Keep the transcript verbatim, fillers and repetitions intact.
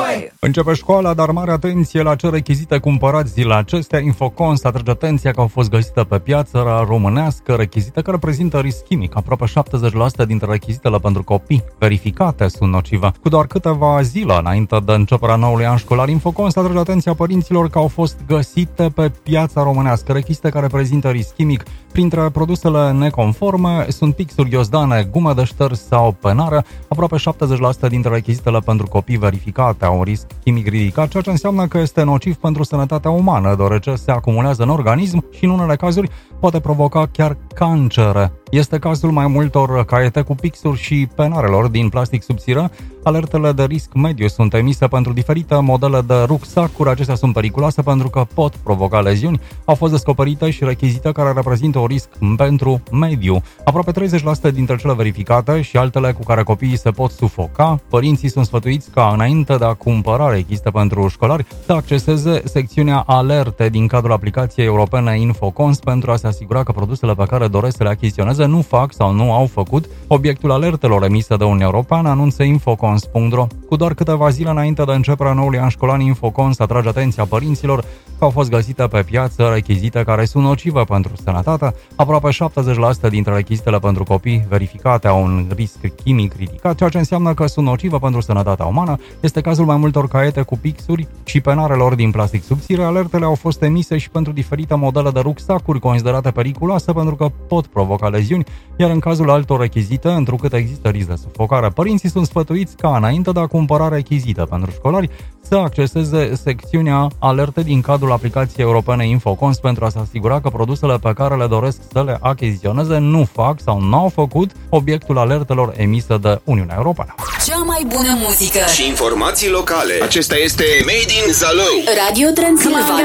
Începe școala, dar mare atenție la ce rechizite cumpărați zilele acestea. Infocons atrage atenția că au fost găsite pe piața românească rechizite care prezintă risc chimic. Aproape șaptezeci la sută dintre rechizitele pentru copii verificate sunt nocive. Cu doar câteva zile înainte de începerea noului an școlar, Infocons atrage atenția părinților că au fost găsite pe piața românească rechizite care prezintă risc chimic. Printre produsele neconforme sunt pixuri ghiozdane, gume de șters sau penare. Aproape șaptezeci la sută dintre rechizitele pentru copii verificate au un risc chimic ridicat, ceea ce înseamnă că este nociv pentru sănătatea umană, deoarece se acumulează în organism și în unele cazuri poate provoca chiar cancere. Este cazul mai multor caiete cu pixuri și penarelor din plastic subțire. Alertele de risc mediu sunt emise pentru diferite modele de rucsacuri. Acestea sunt periculoase pentru că pot provoca leziuni. Au fost descoperite și rechizite care reprezintă un risc pentru mediu. Aproape treizeci la sută dintre cele verificate și altele cu care copiii se pot sufoca. Părinții sunt sfătuiți ca înainte de a cumpăra rechizite pentru școlari să acceseze secțiunea alerte din cadrul aplicației europene Infocons pentru a se asigura că produsele pe care doresc să le achiziționeze nu fac sau nu au făcut obiectul alertelor emise de Uniunea Europeană, anunță infocons punct ro. Cu doar câteva zile înainte de începerea noului an școlar, Infocons atrage atenția părinților că au fost găsite pe piață rechizite care sunt nocive pentru sănătate. Aproape șaptezeci la sută dintre rechizitele pentru copii verificate au un risc chimic ridicat, ceea ce înseamnă că sunt nocive pentru sănătatea umană. Este cazul mai multor caiete cu pixuri și penarelor din plastic subțire. Alertele au fost emise și pentru diferite modele de rucsacuri considerate periculoase pentru că pot provoca leziuni, iar în cazul altor rechizite, întrucât există risc de sufocare, părinții sunt sfătuiți ca înainte de a cumpăra rechizite pentru școlari să acceseze secțiunea alerte din cadrul aplicației europene Infocons pentru a se asigura că produsele pe care le doresc să le achiziționeze nu fac sau nu au făcut obiectul alertelor emise de Uniunea Europeană. Cea mai bună muzică și informații locale. Acesta este Made in Zalău. Radio Transilvania.